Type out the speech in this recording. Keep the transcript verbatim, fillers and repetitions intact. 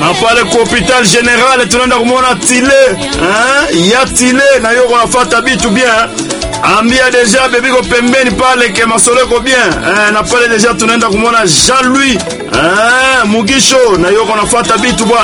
Na pale kwa hospital general tunaenda kumwona Tile. Hein? Ya Tile na yo kunafuata bitu bien. Ambia deja bebiko pembeni pale ke masoleko bien. Eh, na pale deja tunaenda kumwona Jean-Louis. Eh, Mugisho na yo kunafuata bitu bwana.